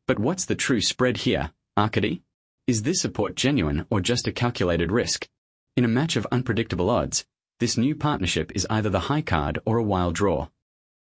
But what's the true spread here, Arcady? Is this support genuine or just a calculated risk? In a match of unpredictable odds, this new partnership is either the high card or a wild draw.